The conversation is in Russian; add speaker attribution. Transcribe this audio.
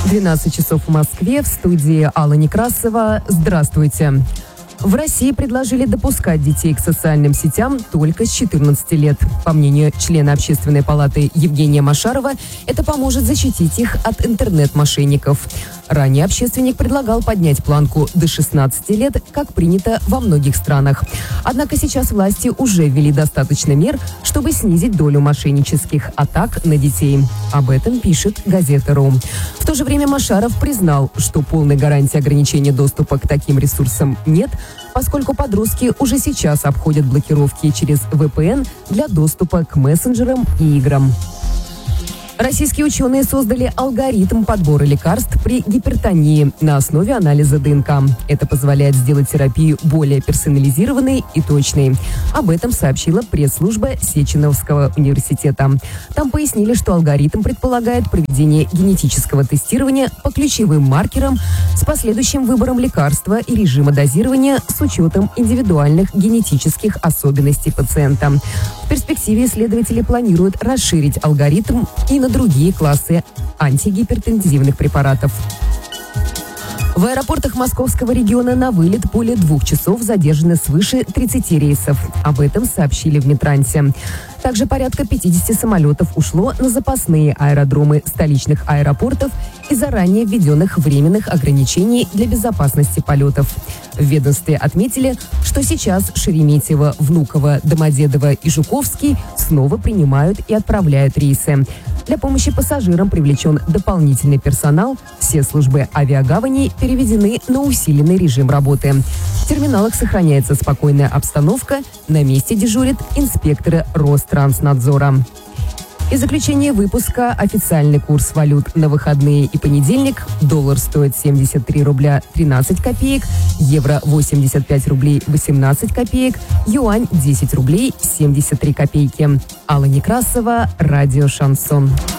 Speaker 1: 12 часов в Москве, в студии Алла Некрасова. Здравствуйте. В России предложили допускать детей к социальным сетям только с 14 лет. По мнению члена Общественной палаты Евгения Машарова, это поможет защитить их от интернет-мошенников. Ранее общественник предлагал поднять планку до 16 лет, как принято во многих странах. Однако сейчас власти уже ввели достаточно мер, чтобы снизить долю мошеннических атак на детей. Об этом пишет газета.ру. В то же время Машаров признал, что полной гарантии ограничения доступа к таким ресурсам нет, поскольку подростки уже сейчас обходят блокировки через VPN для доступа к мессенджерам и играм. Российские ученые создали алгоритм подбора лекарств при гипертонии на основе анализа ДНК. Это позволяет сделать терапию более персонализированной и точной. Об этом сообщила пресс-служба Сеченовского университета. Там пояснили, что алгоритм предполагает проведение генетического тестирования по ключевым маркерам с последующим выбором лекарства и режима дозирования с учетом индивидуальных генетических особенностей пациента. В перспективе исследователи планируют расширить алгоритм и на другие классы антигипертензивных препаратов. В аэропортах московского региона на вылет более 2 часов задержаны свыше 30 рейсов. Об этом сообщили в Минтрансе. Также порядка 50 самолетов ушло на запасные аэродромы столичных аэропортов из-за ранее введенных временных ограничений для безопасности полетов. В ведомстве отметили, что сейчас Шереметьево, Внуково, Домодедово и Жуковский снова принимают и отправляют рейсы. Для помощи пассажирам привлечен дополнительный персонал. Все службы авиагавани переведены на усиленный режим работы. В терминалах сохраняется спокойная обстановка. На месте дежурят инспекторы Ространснадзора. И заключение выпуска: официальный курс валют на выходные и понедельник. Доллар стоит 73 рубля 13 копеек, евро 85 рублей 18 копеек, юань 10 рублей 73 копейки. Алла Некрасова, радио «Шансон».